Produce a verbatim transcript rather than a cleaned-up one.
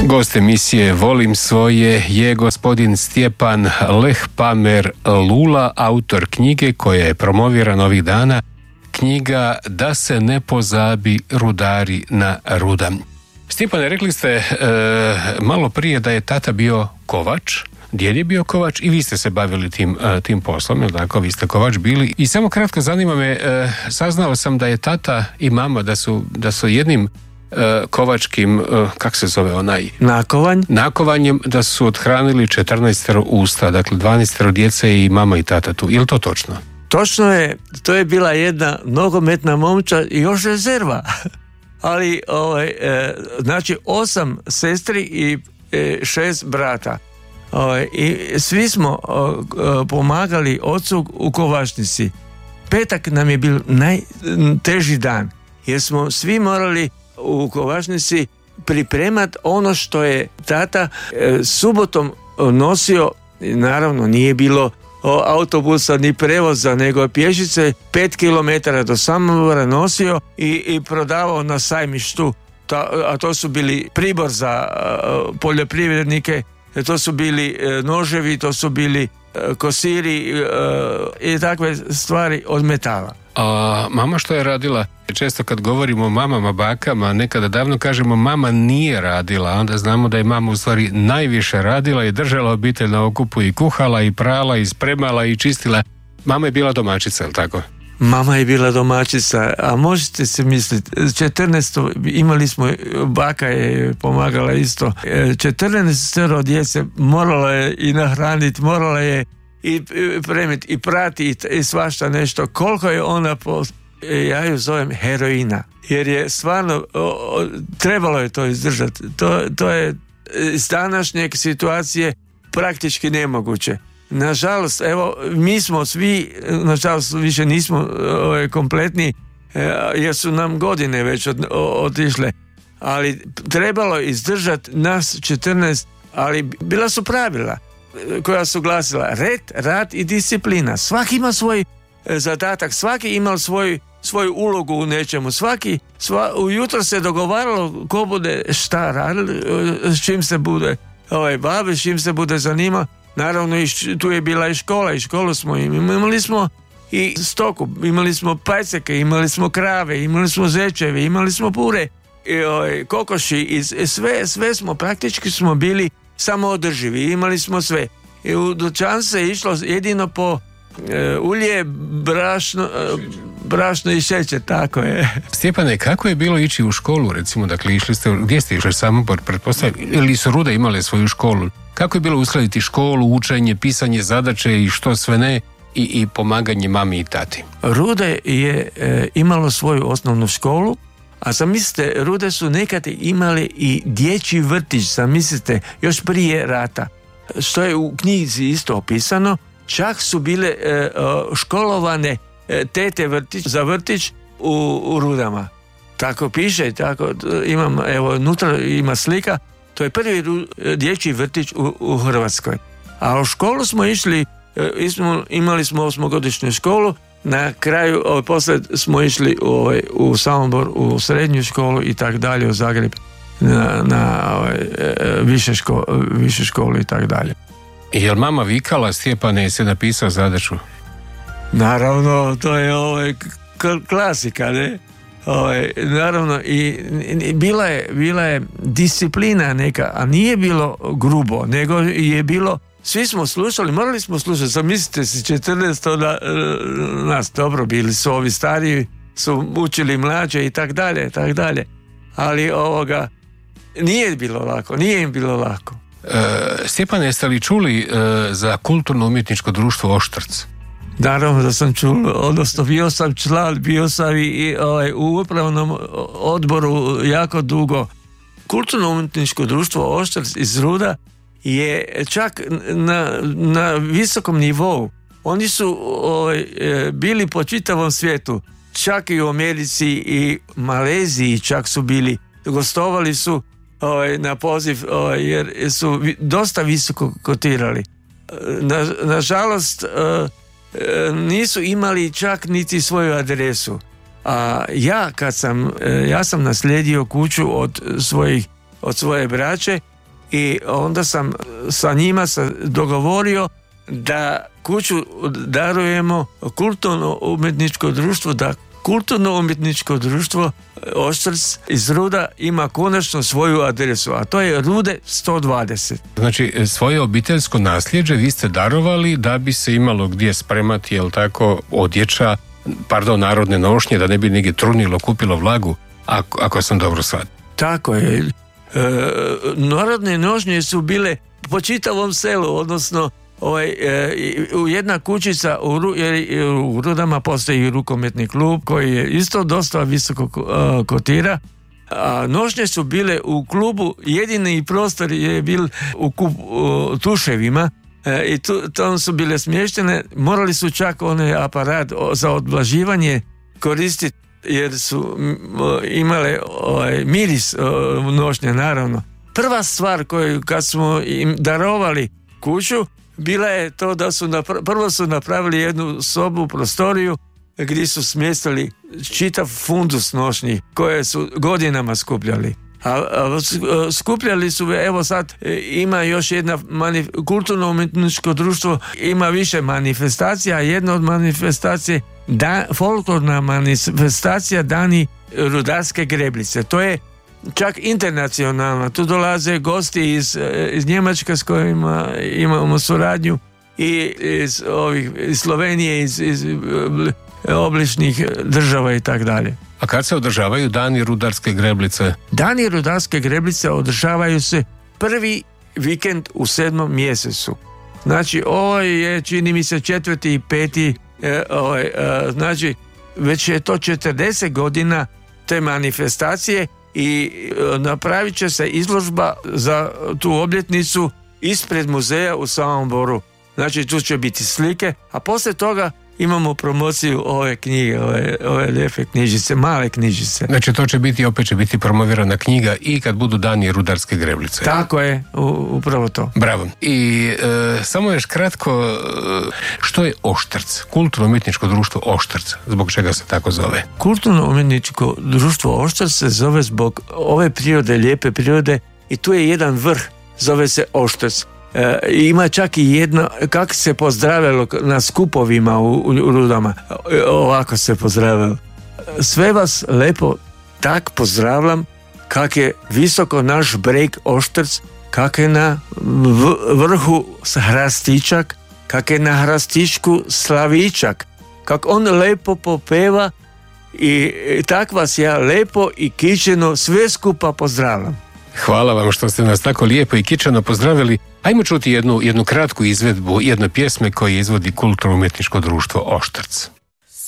Gost emisije Volim svoje je gospodin Stjepan Leh Pamer Lula, autor knjige koja je promovirana ovih dana, knjiga Da se ne pozabi rudari na ruda. Stjepane, rekli ste e, malo prije da je tata bio kovač, djed je bio kovač i vi ste se bavili tim, e, tim poslom, jel tako? Vi ste kovač bili. I samo kratko zanima me, e, saznao sam da je tata i mama da su, da su jednim e, kovačkim, e, kak se zove onaj? Nakovanj. Nakovanjem da su othranili četrnaest usta, dakle dvanaest djece i mama i tata tu. Je li to točno? Točno je, to je bila jedna nogometna momčad i još rezerva. Ali, ovaj, e, znači, osam sestri i e, šest brata. Ovaj, i svi smo o, o, pomagali ocu u kovačnici. Petak nam je bil najteži dan, jer smo svi morali u kovačnici pripremati ono što je tata e, subotom nosio. Naravno, nije bilo autobusa ni prevoza, nego pješice pet kilometara do Samobora nosio i, i prodavao na sajmištu. Ta, a to su bili pribor za uh, poljoprivrednike, to su bili uh, noževi, to su bili uh, kosiri uh, i takve stvari od metala. A mama što je radila? Često kad govorimo o mamama, bakama, nekada davno kažemo mama nije radila, onda znamo da je mama u stvari najviše radila i držala obitelj na okupu i kuhala i prala i spremala i čistila. Mama je bila domaćica, je li tako? Mama je bila domaćica, a možete se misliti, četrnaest imali smo, baka je pomagala isto, četrnaest djece morala je i nahraniti, morala je i premiti, i prati, i, i svašta nešto. Koliko je ona, po, ja ju zovem heroina, jer je stvarno, o, o, trebalo je to izdržati. To, to je iz današnje situacije praktički nemoguće. Nažalost, evo, mi smo svi, nažalost, više nismo o, kompletni, e, jer su nam godine već od, o, otišle, ali trebalo je izdržati nas četrnaest, ali bila su pravila koja su glasila red, rad i disciplina. Svaki ima svoj zadatak, svaki imao svoj, svoju ulogu u nečemu. Svaki, sva, ujutro se dogovaralo ko bude šta radili, s čim se bude ovaj, bavi, s čim se bude zanima. Naravno, tu je bila i škola, i školu smo imali. Imali smo i stoku, imali smo pajceke, imali smo krave, imali smo zečeve, imali smo pure, i, ovaj, kokoši, i sve, sve smo, praktički smo bili samoodrživi, imali smo sve. I u dućan se išlo jedino po e, ulje, brašno, e, brašno i šećer, tako je. Stjepane, kako je bilo ići u školu, recimo, dakle, išli ste, gdje ste išli, Samobor, pretpostavljam, ili su Rude imale svoju školu? Kako je bilo uskladiti školu, učenje, pisanje zadaće i što sve ne, i, i pomaganje mami i tati? Rude je e, imalo svoju osnovnu školu, a zamislite, Rude su nekad imali i dječji vrtić, zamislite, još prije rata, što je u knjizi isto opisano. Čak su bile e, školovane e, tete vrtić, za vrtić u, u Rudama. Tako piše, tako imam, evo, unutra ima slika, to je prvi ru, dječji vrtić u, u Hrvatskoj. A u školu smo išli, e, imali smo osmogodišnju školu, na kraju, ovaj, poslije smo išli ovaj, u Samobor, u srednju školu i tak dalje, u Zagreb, na, na ovaj, više, ško, više školu i tak dalje. Je li mama vikala, Stjepane, jesi napisao zadaću? Naravno, to je ovaj, k- klasika, ne? Ovaj, naravno, i, i bila, je, bila je disciplina neka, a nije bilo grubo, nego je bilo, svi smo slušali, morali smo slušati, zamislite si četrnaest na, nas, dobro, bili su ovi stariji, su učili mlađe i tak dalje, i tak dalje, ali ovoga, nije bilo lako, nije im bilo lako. E, Stjepane, jeste li čuli e, za kulturno-umjetničko društvo Oštrc? Naravno da sam čuo, odnosno bio sam član, bio sam i ovaj, u upravnom odboru jako dugo. Kulturno-umjetničko društvo Oštrc iz Ruda je čak na, na visokom nivou. Oni su ovaj, bili po čitavom svijetu, čak i u Americi i Maleziji čak su bili, gostovali su ovaj, na poziv ovaj, jer su dosta visoko kotirali. Na, nažalost, nisu imali čak niti svoju adresu. A ja kad sam, ja sam naslijedio kuću od svojih, od svoje braće i onda sam sa njima se dogovorio da kuću darujemo kulturno-umjetničko društvo, da kulturno-umjetničko društvo Oštrc iz Ruda ima konačno svoju adresu, a to je Rude sto dvadeset. Znači, svoje obiteljsko nasljeđe vi ste darovali da bi se imalo gdje spremati, jel tako, odjeća, pardon, narodne nošnje, da ne bi negdje trunilo, kupilo vlagu, ako, ako sam dobro shvatio. Tako je. E, narodne nošnje su bile po čitavom selu, odnosno ovaj, e, u jedna kućica u, jer u Rudama postoji i rukometni klub koji je isto dosta visoko uh, kotira, a nošnje su bile u klubu, jedini prostor je bil u kup, uh, tuševima e, i tu, tam su bile smještene, morali su čak onaj aparat za odblaživanje koristiti jer su imale ovaj, miris uh, nošnje, naravno. Prva stvar koju kad smo im darovali kuću bila je to da su napra- prvo su napravili jednu sobu, prostoriju gdje su smjestili čitav fundus nošnji koje su godinama skupljali. A, a skupljali su, evo sad ima još jedna manif- kulturno-umjetničko društvo, ima više manifestacija, jedna od manifestacije da, folklorna manifestacija Dani rudarske greblice. To je čak internacionalna. Tu dolaze gosti iz, iz Njemačke s kojima imamo suradnju i iz, ovih, iz Slovenije, iz, iz obližnjih država i tako dalje. A kad se održavaju Dani rudarske greblice? Dani rudarske greblice održavaju se prvi vikend u sedmom mjesecu. Znači, ovo je, čini mi se, četvrti i peti, e, ovaj, e, znači, već je to četrdeset godina te manifestacije i napravit će se izložba za tu obljetnicu ispred muzeja u samom Boru. Znači, tu će biti slike, a poslije toga imamo promociju ove knjige, ove, ove lijepe knjižice, male knjižice. Znači, to će biti, opet će biti promovirana knjiga i kad budu Dani rudarske greblice. Tako je, u, upravo to. Bravo. I e, samo još kratko, e, što je Oštrc? Kulturno-umjetničko društvo Oštrc. Zbog čega se tako zove? Kulturno-umjetničko društvo Oštrc se zove zbog ove prirode, lijepe prirode, i tu je jedan vrh, zove se Oštrc. E, ima čak i jedno, kako se pozdravilo na skupovima u, u Rudama, ovako se pozdravilo: sve vas lepo tak pozdravljam, kak je visoko naš breg Oštrc, kak je na v, vrhu hrastičak, kak je na hrastičku slavičak, kak on lepo popeva i, i tak vas ja lepo i kičeno sve skupa pozdravljam. Hvala vam što ste nas tako lijepo i kičano pozdravili. Ajmo čuti jednu, jednu kratku izvedbu jedne pjesme koju izvodi Kulturno-umjetničko društvo Oštrc.